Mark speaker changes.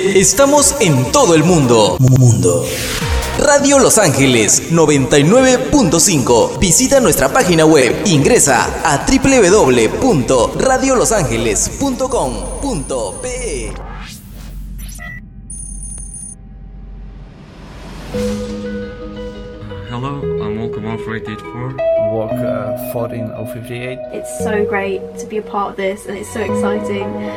Speaker 1: Estamos en todo el mundo. Radio Los Ángeles 99.5. Visita nuestra página web. Ingresa a www.radiolosangeles.com.pe.
Speaker 2: Hello, I'm Walker 14884.
Speaker 3: Walker 14058.
Speaker 4: It's so great to be a part of this and it's so exciting.